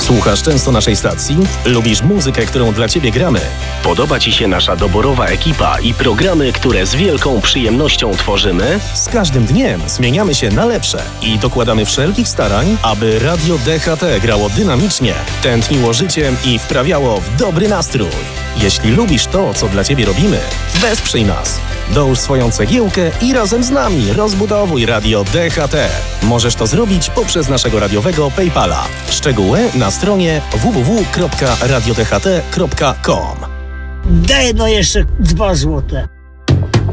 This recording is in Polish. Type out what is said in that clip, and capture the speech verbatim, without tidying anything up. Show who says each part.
Speaker 1: Słuchasz często naszej stacji? Lubisz muzykę, którą dla Ciebie gramy?
Speaker 2: Podoba Ci się nasza doborowa ekipa i programy, które z wielką przyjemnością tworzymy?
Speaker 1: Z każdym dniem zmieniamy się na lepsze i dokładamy wszelkich starań, aby Radio D H T grało dynamicznie, tętniło życiem i wprawiało w dobry nastrój. Jeśli lubisz to, co dla Ciebie robimy, wesprzyj nas. Dołóż swoją cegiełkę i razem z nami rozbudowuj Radio D H T. Możesz to zrobić poprzez naszego radiowego PayPala. Szczegóły na stronie w w w kropka radio d h t kropka com.
Speaker 3: Daj no jeszcze dwa złote.